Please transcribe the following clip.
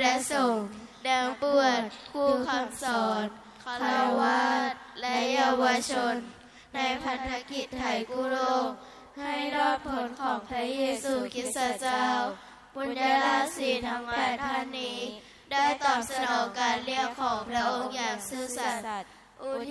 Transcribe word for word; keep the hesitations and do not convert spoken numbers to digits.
ระสงฆ์ดังปวดคู่คำสอนฆราวาสและเยาวชนในพันธกิจไถ่กู้โลกให้รอดพ้นของพระเยซูคริสต์เจ้าบุญญาราศีทั้งแปดท่านนี้ได้ตอบสนองการเรียกของพระองค์อย่างซื่อสัตย์อุทิ